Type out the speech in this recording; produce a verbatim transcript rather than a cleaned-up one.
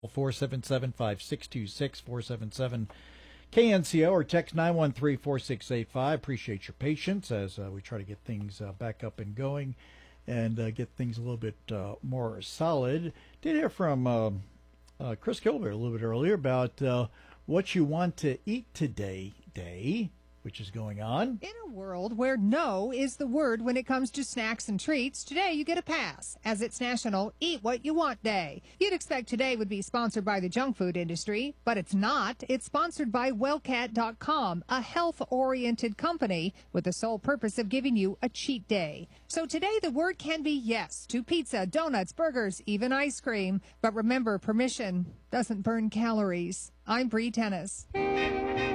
four seven seven, five six two six, four seven seven K N C O or text nine one three, four six eight five. Appreciate your patience as uh, we try to get things uh, back up and going and uh, get things a little bit uh, more solid. Did hear from uh, uh, Chris Gilbert a little bit earlier about uh, what you want to eat today day, which is going on. In a world where no is the word when it comes to snacks and treats, today you get a pass, as it's National Eat What You Want Day. You'd expect today would be sponsored by the junk food industry, but it's not. It's sponsored by Wellcat dot com, a health-oriented company with the sole purpose of giving you a cheat day. So today the word can be yes to pizza, donuts, burgers, even ice cream. But remember, permission doesn't burn calories. I'm Bree Tennis.